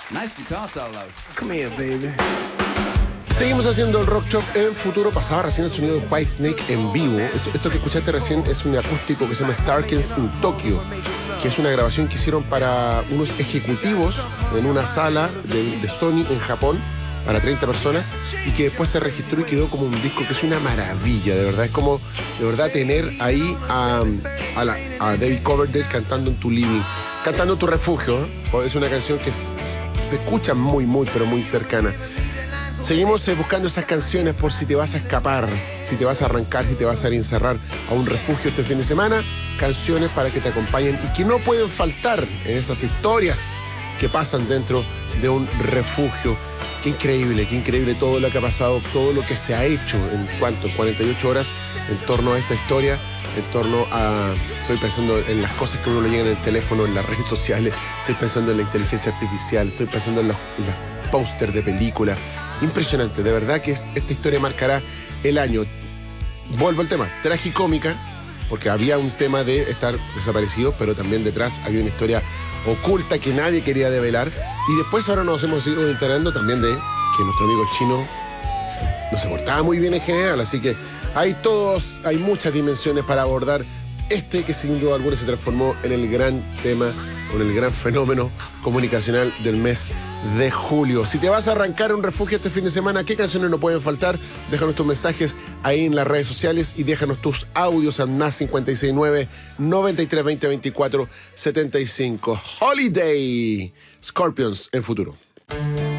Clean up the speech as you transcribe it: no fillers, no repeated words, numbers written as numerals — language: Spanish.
Nice guitar solo. Come here, baby. Seguimos haciendo el Rock Shop en Futuro. Pasaba recién el sonido de Whitesnake en vivo. Esto que escuchaste recién es un acústico que se llama Starkins in Tokyo, que es una grabación que hicieron para unos ejecutivos en una sala de Sony en Japón para 30 personas y que después se registró y quedó como un disco que es una maravilla, de verdad. Es como, de verdad, tener ahí a David Coverdale cantando en tu living, cantando en tu refugio, ¿eh? Es una canción que se escucha muy, pero muy cercana. Seguimos buscando esas canciones por si te vas a escapar, si te vas a arrancar, si te vas a ir a encerrar a un refugio este fin de semana. Canciones para que te acompañen y que no pueden faltar en esas historias que pasan dentro de un refugio. Qué increíble todo lo que ha pasado, todo lo que se ha hecho en 48 horas en torno a esta historia, en torno a... Estoy pensando en las cosas que uno le llega en el teléfono, en las redes sociales, estoy pensando en la inteligencia artificial, estoy pensando en los pósters de películas. Impresionante, de verdad que esta historia marcará el año. Vuelvo al tema, tragicómica, porque había un tema de estar desaparecidos, pero también detrás había una historia oculta que nadie quería develar. Y después ahora nos hemos ido enterando también de que nuestro amigo chino no se portaba muy bien en general. Así que hay muchas dimensiones para abordar que sin duda alguna se transformó en el gran tema, o en el gran fenómeno comunicacional del mes de julio. Si te vas a arrancar a un refugio este fin de semana, ¿qué canciones no pueden faltar? Déjanos tus mensajes ahí en las redes sociales y déjanos tus audios al más 569 93 20 24 75. Holiday, Scorpions en Futuro.